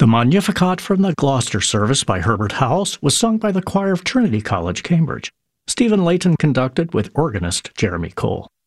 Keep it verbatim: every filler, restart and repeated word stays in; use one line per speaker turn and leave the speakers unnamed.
The Magnificat from the Gloucester Service by Herbert Howells was sung by the choir of Trinity College, Cambridge. Stephen Layton conducted with organist Jeremy Cole.